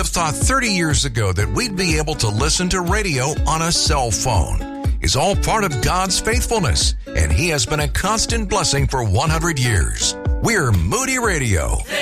have thought 30 years ago that we'd be able to listen to radio on a cell phone is all part of God's faithfulness, and He has been a constant blessing for 100 years. We're Moody Radio.